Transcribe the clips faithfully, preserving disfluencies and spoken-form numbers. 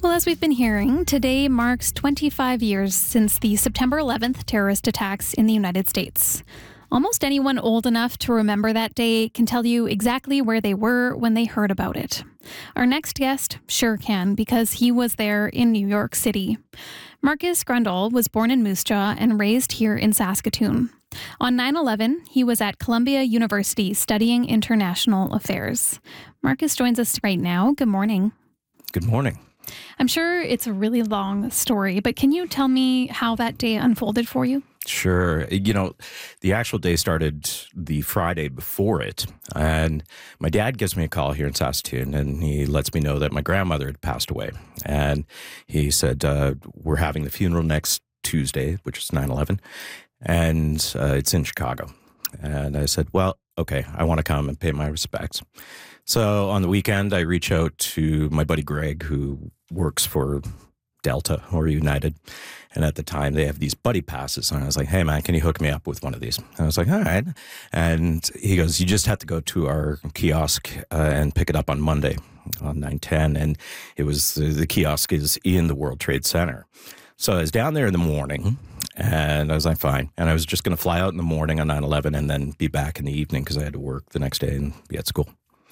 Well, as we've been hearing, today marks twenty-five years since the September eleventh terrorist attacks in the United States. Almost anyone old enough to remember that day can tell you exactly where they were when they heard about it. Our next guest sure can, because he was there in New York City. Marcus Grundle was born in Moose Jaw and raised here in Saskatoon. On nine eleven, he was at Columbia University studying international affairs. Marcus joins us right now. Good morning. Good morning. I'm sure it's a really long story, but can you tell me how that day unfolded for you? Sure. You know, the actual day started the Friday before it, and my dad gives me a call here in Saskatoon, and he lets me know that my grandmother had passed away. And he said, uh, we're having the funeral next Tuesday, which is nine eleven, and uh, it's in Chicago. And I said, well, okay, I want to come and pay my respects. So on the weekend, I reach out to my buddy Greg, who works for Delta or United. And at the time, they have these buddy passes. And I was like, hey, man, can you hook me up with one of these? And I was like, all right. And he goes, you just have to go to our kiosk uh, and pick it up on Monday on nine ten. And it was the, the kiosk is in the World Trade Center. So I was down there in the morning, and I was like, fine. And I was just going to fly out in the morning on nine eleven and then be back in the evening because I had to work the next day and be at school.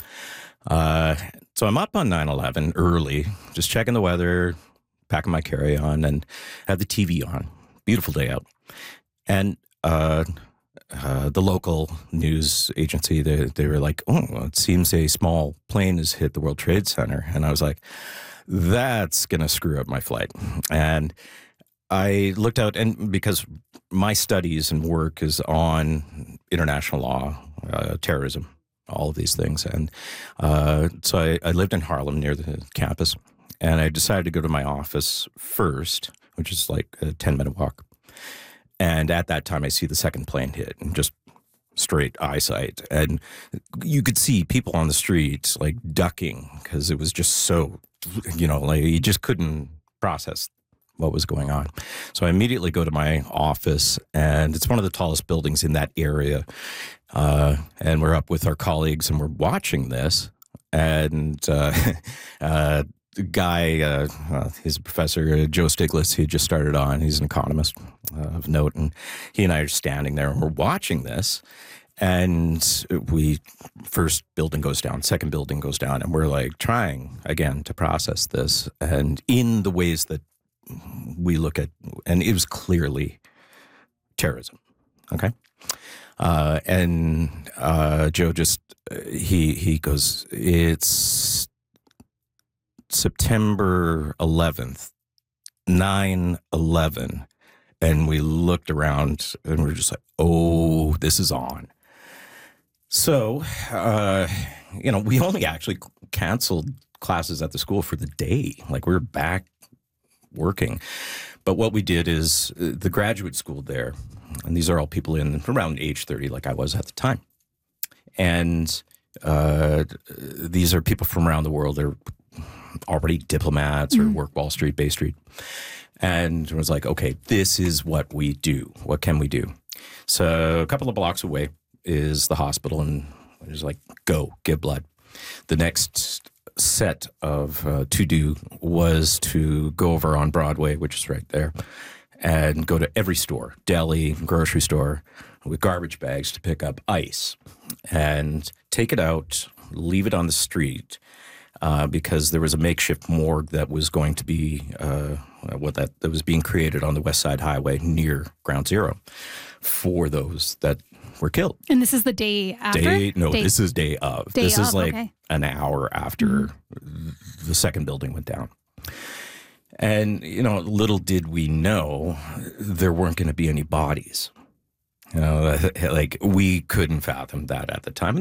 Uh, so I'm up on nine eleven early, just checking the weather, packing my carry-on, and had the T V on. Beautiful day out. And uh, uh, the local news agency, they, they were like, oh, it seems a small plane has hit the World Trade Center. And I was like, that's going to screw up my flight. And I looked out, and because my studies and work is on international law, uh, terrorism, all of these things. And uh, so I, I lived in Harlem near the campus, and I decided to go to my office first, which is like a ten-minute walk. And at that time, I see the second plane hit, and just straight eyesight. And you could see people on the street, like, ducking, because it was just so, you know, like, you just couldn't process what was going on. So I immediately go to my office, and it's one of the tallest buildings in that area. Uh, and we're up with our colleagues, and we're watching this. And uh, uh, the guy, uh, uh, he's a professor, uh, Joe Stiglitz, he just started on. He's an economist uh, of note. And he and I are standing there, and we're watching this. And we, first building goes down, second building goes down, and we're like trying, again, to process this. And in the ways that we look at, and it was clearly terrorism, okay? Uh, and uh, Joe just, he he goes, it's September eleventh, nine eleven. And we looked around, and we we're just like, oh, this is on. So, uh, you know, we only actually canceled classes at the school for the day. Like, we were back working. But what we did is uh, the graduate school there, and these are all people in around age thirty, like I was at the time. And uh, these are people from around the world. They're already diplomats or mm-hmm. work Wall Street, Bay Street. And it was like, okay, this is what we do. What can we do? So a couple of blocks away is the hospital, and it was like, go, give blood. The next set of uh, to do was to go over on Broadway, which is right there, and go to every store, deli, grocery store, with garbage bags to pick up ice and take it out, leave it on the street, uh, because there was a makeshift morgue that was going to be uh, what that, that was being created on the West Side Highway near Ground Zero for those that were killed. And this is the day after? Day, no, day. this is day of. Day this of, is like okay. an hour after mm-hmm. the second building went down. And, you know, little did we know there weren't going to be any bodies. You know, like, we couldn't fathom that at the time.